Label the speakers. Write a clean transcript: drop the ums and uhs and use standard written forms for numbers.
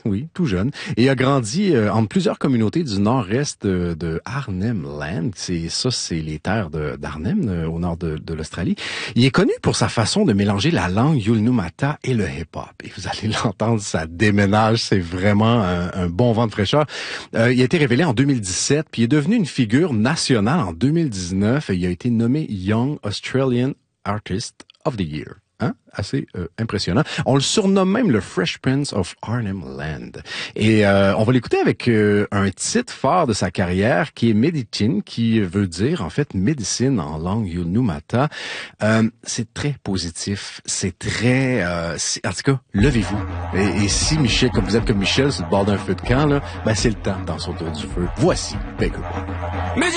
Speaker 1: oui, tout jeune. Et il a grandi en plusieurs communautés du nord-est de Arnhem Land. C'est les terres d'Arnhem, au nord de l'Australie. Il est connu pour sa façon de mélanger la langue Yulnumata et le hip-hop. Et vous allez l'entendre, ça déménage, c'est vraiment un bon vent de fraîcheur. Il a été révélé en 2017, puis il est devenu une figure nationale en 2019. Et il a été nommé Young Australian Artist of the Year. Hein? Assez impressionnant. On le surnomme même le Fresh Prince of Arnhem Land. Et on va l'écouter avec un titre phare de sa carrière qui est Medicine, qui veut dire en fait médecine en langue Yulnumata. C'est très positif, c'est très... en tout cas, levez-vous. Et si Michel, comme vous êtes comme Michel, sur le bord d'un feu de camp, là, ben c'est le temps dans son tour du feu. Voici Baker Boy.